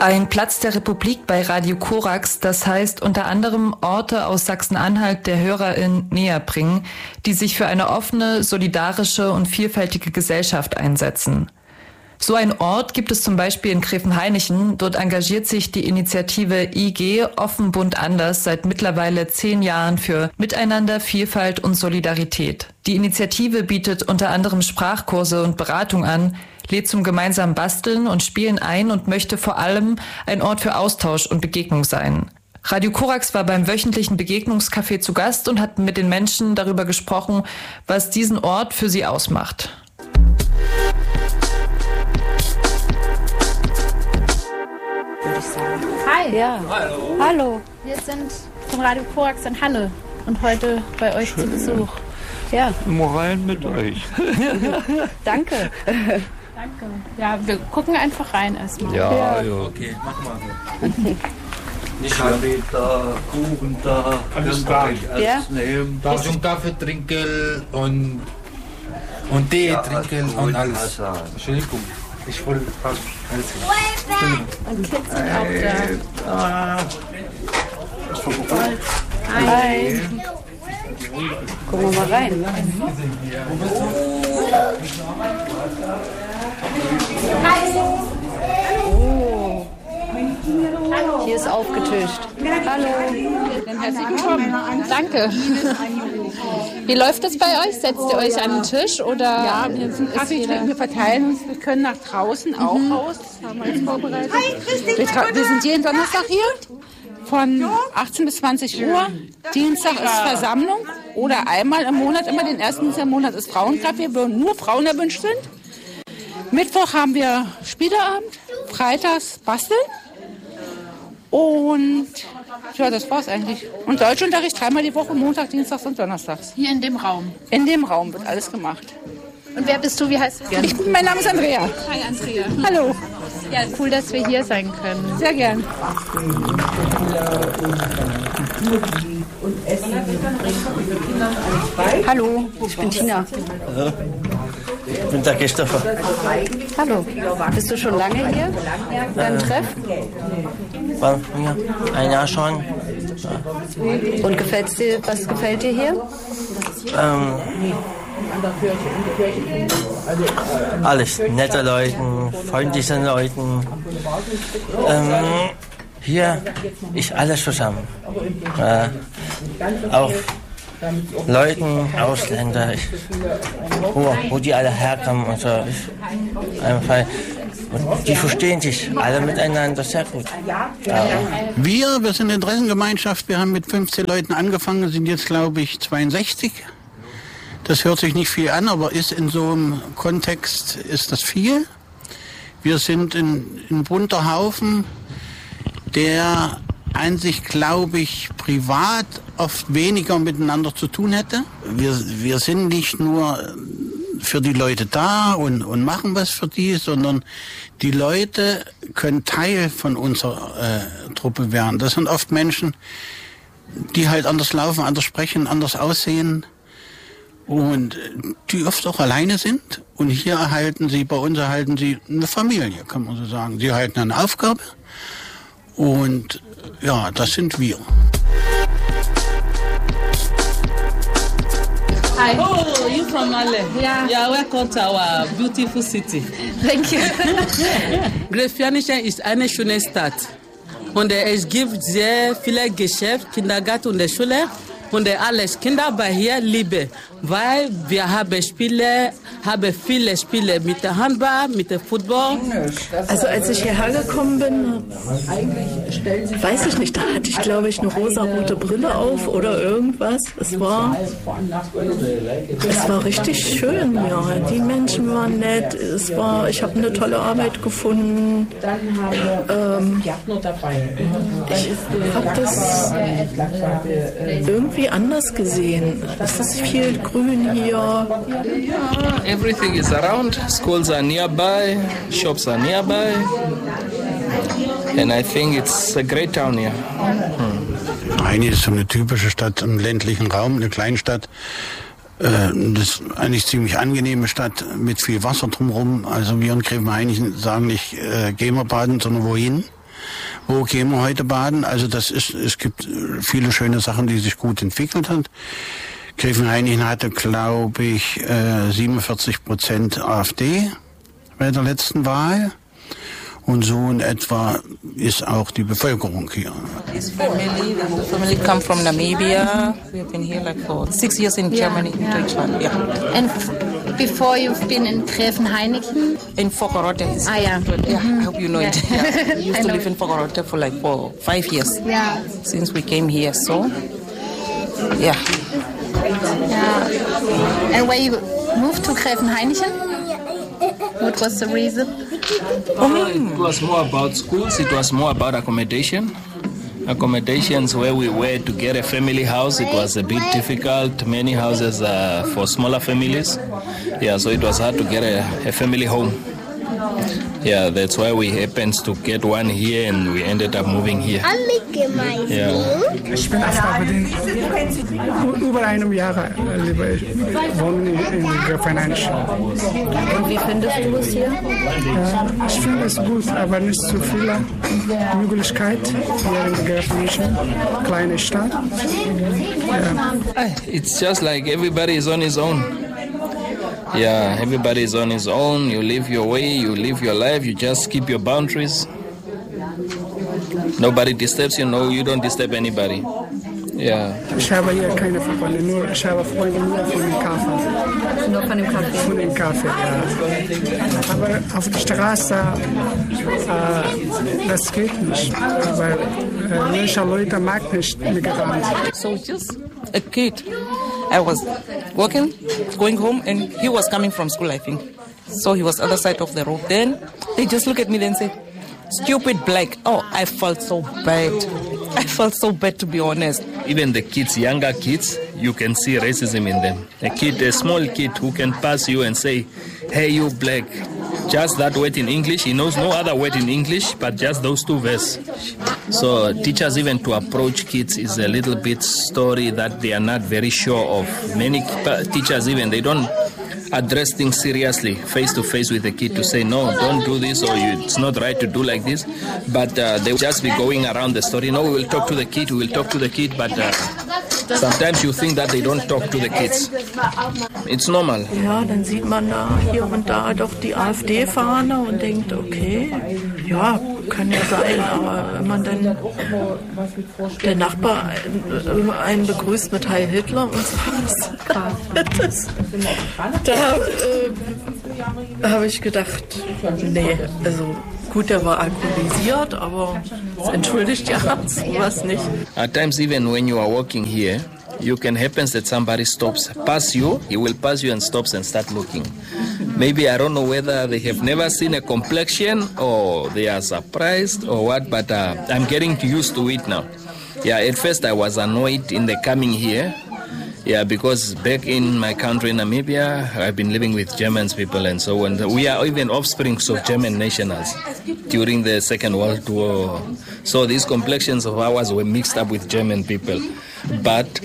Ein Platz der Republik bei Radio Korax, das heißt unter anderem Orte aus Sachsen-Anhalt der HörerInnen näher bringen, die sich für eine offene, solidarische und vielfältige Gesellschaft einsetzen. So ein Ort gibt es zum Beispiel in Gräfenhainichen. Dort engagiert sich die Initiative IG Offen Bunt Anders seit mittlerweile 10 Jahren für Miteinander, Vielfalt und Solidarität. Die Initiative bietet unter anderem Sprachkurse und Beratung an, lädt zum gemeinsamen Basteln und Spielen ein und möchte vor allem ein Ort für Austausch und Begegnung sein. Radio Korax war beim wöchentlichen Begegnungscafé zu Gast und hat mit den Menschen darüber gesprochen, was diesen Ort für sie ausmacht. Hi. Ja. Hallo. Hallo. Wir sind von Radio Korax in Halle und heute bei euch zu Besuch. Ja. Mal rein mit euch. Danke. Danke. Ja, wir gucken einfach rein erstmal. Ja. Okay, mach mal. Kaffee da, Kuchen da, alles da. Ja. Nehmen. Da schon Kaffee trinken und Tee trinken und alles. Entschuldigung. Ich wollte fast alles. Und Kids sind auch da. Hi. Gucken wir mal rein. Oh. Hier ist aufgetischt. Hallo. Herzlich willkommen. Danke. Wie läuft das bei euch? Setzt ihr euch an den Tisch oder? Ja, wir sind Kaffee trinken, wir verteilen uns, wir können nach draußen auch raus. Das haben wir jetzt vorbereitet. Wir sind jeden Donnerstag hier von 18 bis 20 Uhr. Dienstag ist Versammlung oder einmal im Monat, immer den ersten Dienstag im Monat ist Frauencafé, wo nur Frauen erwünscht sind. Mittwoch haben wir Spieleabend, freitags Basteln und ja, das war's eigentlich. Und Deutschunterricht 3-mal die Woche, Montag, Dienstags und Donnerstags. Hier in dem Raum. In dem Raum wird alles gemacht. Und wer bist du? Wie heißt du? Mein Name ist Andrea. Hi Andrea. Hallo. Ja, cool, dass wir hier sein können. Sehr gern. Hallo, ich bin Tina. Ich bin der Christopher. Hallo. Bist du schon lange hier beim Treff? Ja, ein Jahr schon. Und gefällt's dir, was gefällt dir hier? Alles. Nette Leute, freundliche Leute. Hier ist alles zusammen. Auch Leuten, Ausländer, wo die alle herkommen und so. Einfach, und die verstehen sich alle miteinander sehr gut. Wir sind eine Interessengemeinschaft, wir haben mit 15 Leuten angefangen, sind jetzt glaube ich 62. Das hört sich nicht viel an, aber ist in so einem Kontext ist das viel. Wir sind ein bunter Haufen, der an sich, glaube ich, privat oft weniger miteinander zu tun hätte. Wir sind nicht nur für die Leute da und machen was für die, sondern die Leute können Teil von unserer Truppe werden. Das sind oft Menschen, die halt anders laufen, anders sprechen, anders aussehen und die oft auch alleine sind. Und hier bei uns erhalten sie eine Familie, kann man so sagen. Sie erhalten eine Aufgabe und ja, das sind wir. Hi. Oh, you from Male? Yeah. Yeah, welcome to our beautiful city. Thank you. Gräfenhainichen ist eine schöne Stadt. Und es gibt sehr viele Geschäfte, Kindergarten und Schule. Und alles Kinder bei hier lieben, weil wir haben viele Spiele mit der Handball, mit dem Football. Also als ich hierher gekommen bin, weiß ich nicht, da hatte ich glaube ich eine rosa-rote Brille auf oder irgendwas. Es war richtig schön, ja. Die Menschen waren nett, ich habe eine tolle Arbeit gefunden. Ich habe das irgendwie anders gesehen. Es ist viel Grün hier. Everything is around. Schools are nearby. Shops are nearby. And I think it's a great town here. Haini ist so eine typische Stadt im ländlichen Raum, eine Kleinstadt. Das ist eigentlich ziemlich angenehme Stadt mit viel Wasser drumherum. Also wir in Gräfenhainichen sagen nicht, gehen wir baden, sondern wohin. wo gehen wir heute baden? Also es gibt viele schöne Sachen, die sich gut entwickelt haben. Gräfenhainichen hatte, glaube ich, 47% AfD bei der letzten Wahl. Und so in etwa ist auch die Bevölkerung hier. This family come from Namibia. We've been here like for 6 years in Germany, in Deutschland. Yeah. And before you've been in Gräfenhainichen? In Fockorotte. Ah, yeah. Yeah, I hope you know it. Yeah. We used to live in Fockorotte for 5 years. Yeah. Since we came here, so yeah. Yeah. And when you moved to Gräfenhainichen? What was the reason? It was more about schools. It was more about accommodation. Accommodations where we were to get a family house, it was a bit difficult. Many houses are for smaller families. Yeah, so it was hard to get a family home. Yeah, that's why we happened to get one here and we ended up moving here. Yeah. Ich bin Afghanin. Über einem Jahr wohne ich in Gräfenhainichen. Und wie findest du es hier? Ich finde es gut, aber nicht zu viele Möglichkeiten hier in Gräfenhainichen, kleine Stadt. It's just like everybody is on his own. Yeah, everybody is on his own. You live your way, you live your life, you just keep your boundaries. Nobody disturbs you, no, you don't disturb anybody. Yeah. Ich habe hier keine Freunde, ich habe Freunde nur von dem Kaffee. Nur von dem Kaffee? Von dem Kaffee, ja. Aber auf der Straße, das geht nicht. Aber manche Leute mag nicht Migranten. So just a kid. I was working, going home, and he was coming from school, I think. So he was other side of the road. Then they just look at me and say, "Stupid black." Oh, I felt so bad. I felt so bad, to be honest. Even the kids, younger kids, you can see racism in them. A small kid who can pass you and say, "Hey, you black." Just that word in English. He knows no other word in English, but just those two words. So teachers even to approach kids is a little bit story that they are not very sure of. Many teachers even, they don't address things seriously, face to face with the kid to say, no, don't do this, or it's not right to do like this. But they will just be going around the story. No, we will talk to the kid, but sometimes you think that they don't talk to the kids. It's normal. Ja, dann sieht man da hier und da doch die AfD-Fahne und denkt, okay, ja, kann ja sein, aber wenn man dann der Nachbar einen begrüßt mit Heil Hitler und sowas, da habe ich gedacht, nee, also gut, der war alkoholisiert, aber das entschuldigt ja sowas nicht. At times even when you are walking here, you can happen that somebody stops, pass you, he will pass you and stops and start looking. Maybe I don't know whether they have never seen a complexion or they are surprised or what, but I'm getting used to it now. Yeah, at first I was annoyed in the coming here. Yeah, because back in my country, Namibia, I've been living with German people and so on. We are even offsprings of German nationals during the Second World War. So these complexions of ours were mixed up with German people. But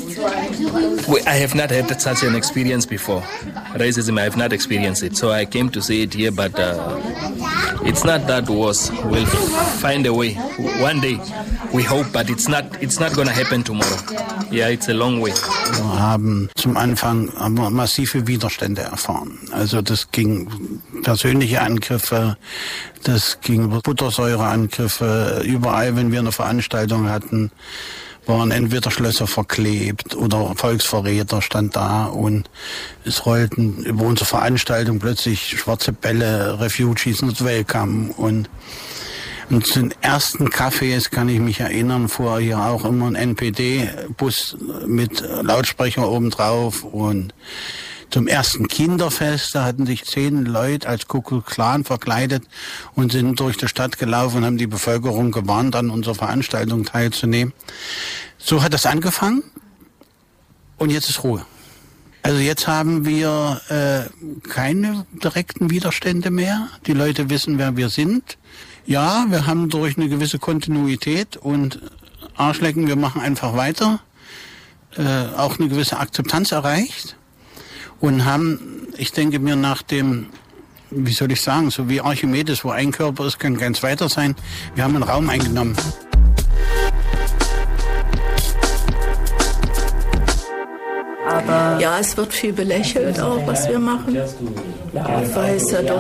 I have not had such an experience before. Racism, I have not experienced it. So I came to see it here, but it's not that worse. We'll find a way. One day, we hope, but it's not going to happen tomorrow. Yeah, it's a long way. Wir haben zum Anfang massive Widerstände erfahren. Also das ging persönliche Angriffe, das ging Buttersäureangriffe. Überall, wenn wir eine Veranstaltung hatten, waren entweder Schlösser verklebt oder Volksverräter stand da und es rollten über unsere Veranstaltung plötzlich schwarze Bälle, Refugees not welcome und zu den ersten Cafés kann ich mich erinnern, fuhr hier auch immer ein NPD-Bus mit Lautsprecher oben drauf und zum ersten Kinderfest, da hatten sich 10 Leute als Ku Klux Klan verkleidet und sind durch die Stadt gelaufen und haben die Bevölkerung gewarnt, an unserer Veranstaltung teilzunehmen. So hat das angefangen und jetzt ist Ruhe. Also jetzt haben wir keine direkten Widerstände mehr. Die Leute wissen, wer wir sind. Ja, wir haben durch eine gewisse Kontinuität und Arschlecken, wir machen einfach weiter, auch eine gewisse Akzeptanz erreicht. Und haben, ich denke mir, nach dem wie soll ich sagen, so wie Archimedes, wo ein Körper ist, kann kein zweiter sein. Wir haben einen Raum eingenommen. Aber ja, es wird viel belächelt auch, was wir machen, weil es ja doch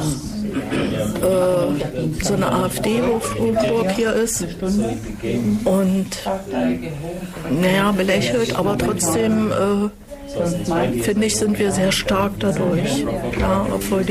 so eine AfD-Hochburg hier ist und naja, belächelt, aber trotzdem finde ich, sind wir sehr stark dadurch. Ja, obwohl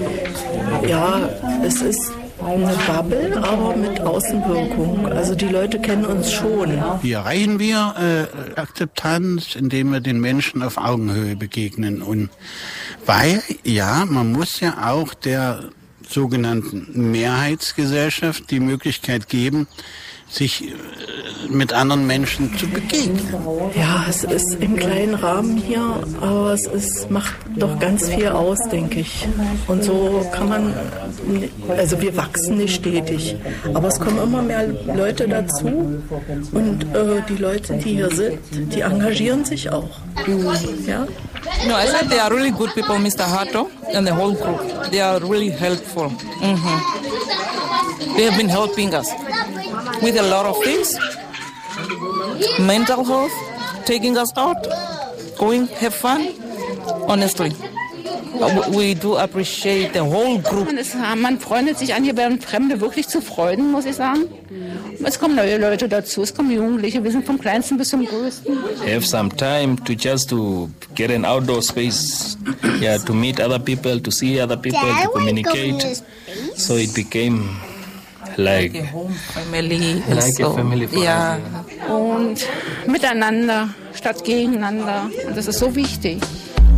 es ist eine Bubble, aber mit Außenwirkung. Also die Leute kennen uns schon. Wie erreichen wir Akzeptanz, indem wir den Menschen auf Augenhöhe begegnen? Und weil, ja, man muss ja auch der sogenannten Mehrheitsgesellschaft die Möglichkeit geben, sich mit anderen Menschen zu begegnen. Ja, es ist im kleinen Rahmen hier, aber macht doch ganz viel aus, denke ich. Und so kann man, also wir wachsen nicht stetig, aber es kommen immer mehr Leute dazu und die Leute, die hier sind, die engagieren sich auch. Ja? No, I said they are really good people, Mr. Hato and the whole group. They are really helpful. They have been helping us with a lot of things. Mental health, taking us out, going, have fun. Honestly, we do appreciate the whole group. Man freundet sich an, hier werden Fremde wirklich zu Freuden, muss ich sagen. Es kommen neue Leute dazu, es kommen Jugendliche, wir sind vom Kleinsten bis zum Größten. Have some time to get an outdoor space, yeah, to meet other people, to see other people, to communicate. So it became like a home family. Like a family. Ja, und miteinander statt gegeneinander. Und das ist so wichtig.